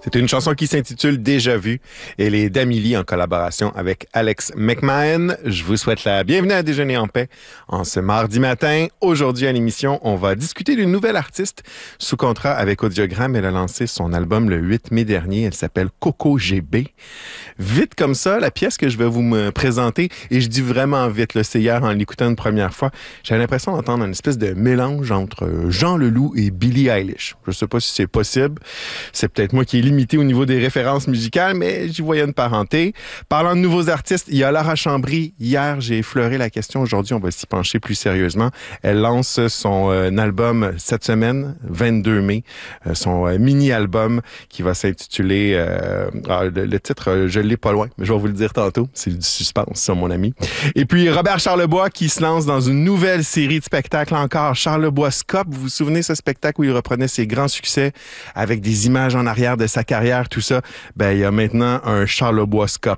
C'est une chanson qui s'intitule Déjà vu. Elle est d'Amélie en collaboration avec Alex McMahon. Je vous souhaite la bienvenue à Déjeuner en paix en ce mardi matin. Aujourd'hui à l'émission, on va discuter d'une nouvelle artiste sous contrat avec Audiogramme. Elle a lancé son album le 8 mai dernier. Elle s'appelle Coco GB. Vite comme ça, la pièce que je vais vous me présenter, et je dis vraiment vite, là, c'est hier en l'écoutant une première fois, j'avais l'impression d'entendre une espèce de mélange entre Jean Leloup et Billie Eilish. Je sais pas si c'est possible. C'est peut-être moi qui ai limité au niveau des références musicales, mais j'y voyais une parenté. Parlant de nouveaux artistes, il y a Laura Chambry. Hier, j'ai effleuré la question. Aujourd'hui, on va s'y pencher plus sérieusement. Elle lance son album cette semaine, 22 mai, son mini-album qui va s'intituler... le titre, je l'ai pas loin, mais je vais vous le dire tantôt. C'est du suspense, ça, mon ami. Et puis, Robert Charlebois qui se lance dans une nouvelle série de spectacles encore. Charlebois Scope. Vous vous souvenez de ce spectacle où il reprenait ses grands succès avec des images en arrière de sa carrière, tout ça? Ben, il y a maintenant un Charlebois Scope.